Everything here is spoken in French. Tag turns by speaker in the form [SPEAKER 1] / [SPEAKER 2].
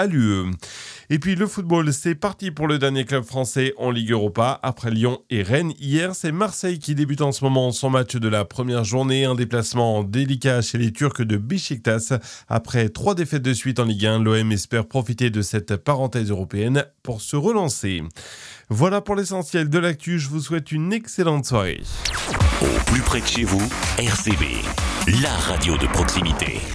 [SPEAKER 1] à l'UE. Et puis le football, c'est parti pour le dernier club français en Ligue Europa. Après Lyon et Rennes, hier, c'est Marseille qui débute en ce moment son match de la première journée. Un déplacement délicat chez les Turcs de Beşiktaş. Après 3 défaites de suite en Ligue 1, l'OM espère profiter de cette parenthèse européenne pour se relancer. Voilà pour l'essentiel de l'actu. Je vous souhaite une excellente soirée.
[SPEAKER 2] Au plus près de chez vous, RCV, la radio de proximité.